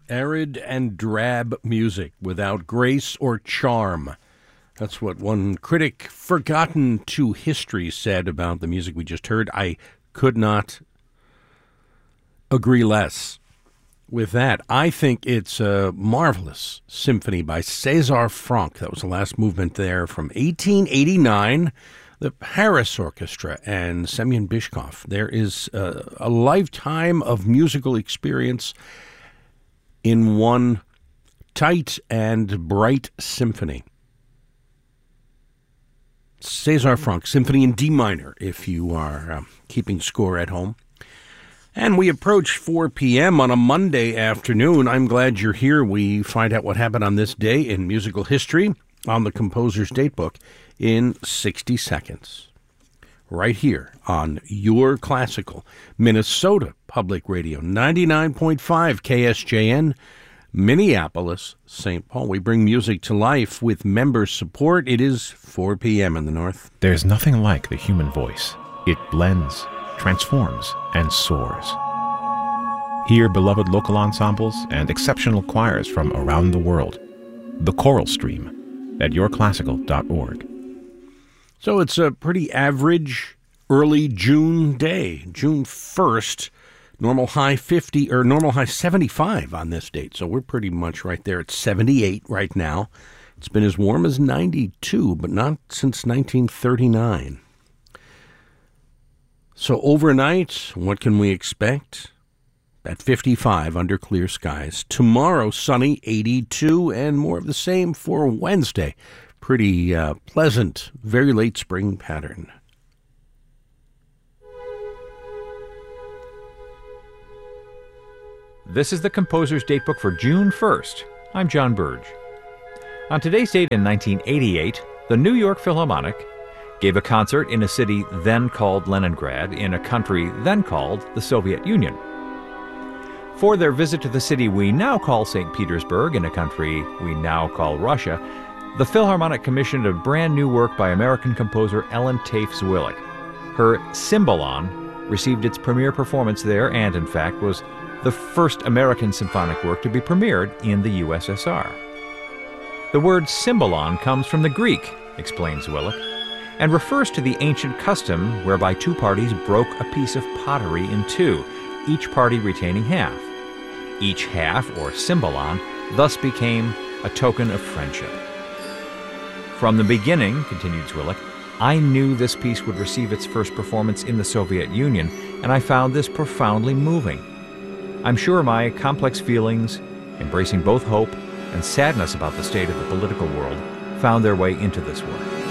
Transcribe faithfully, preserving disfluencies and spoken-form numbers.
Arid and drab music without grace or charm. That's what one critic, forgotten to history, said about the music we just heard. I could not agree less with that. I think it's a marvelous symphony by César Franck. That was the last movement there from eighteen eighty-nine. The Paris Orchestra and Semyon Bishkov. There is a, a lifetime of musical experience in one tight and bright symphony. César Franck, Symphony in D minor, if you are uh, keeping score at home. And we approach four p.m. on a Monday afternoon. I'm glad you're here. We find out what happened on this day in musical history on the Composer's Datebook in sixty seconds. Right here on Your Classical, Minnesota Public Radio, ninety-nine point five K S J N, Minneapolis, Saint Paul. We bring music to life with member support. It is four p.m. in the North. There's nothing like the human voice. It blends, transforms, and soars. Hear beloved local ensembles and exceptional choirs from around the world. The Choral Stream at your classical dot org. So it's a pretty average early June day, June first. Normal high fifty or normal high seventy-five on this date. So we're pretty much right there at seventy-eight right now. It's been as warm as ninety-two, but not since nineteen thirty-nine. So overnight, what can we expect? At fifty-five under clear skies. Tomorrow, sunny, eighty-two, and more of the same for Wednesday. Pretty uh, pleasant, very late spring pattern. This is the Composer's Datebook for June first. I'm John Burge. On today's date in nineteen eighty-eight, the New York Philharmonic gave a concert in a city then called Leningrad, in a country then called the Soviet Union. For their visit to the city we now call Saint Petersburg, in a country we now call Russia, the Philharmonic commissioned a brand new work by American composer Ellen Tafe-Zwillig. Her Cymbalon received its premiere performance there and, in fact, was the first American symphonic work to be premiered in the U S S R. The word Cymbalon comes from the Greek, explains Zwillig, and refers to the ancient custom whereby two parties broke a piece of pottery in two, each party retaining half. Each half, or Cymbalon, thus became a token of friendship. From the beginning, continued Zwillig, I knew this piece would receive its first performance in the Soviet Union, and I found this profoundly moving. I'm sure my complex feelings, embracing both hope and sadness about the state of the political world, found their way into this work.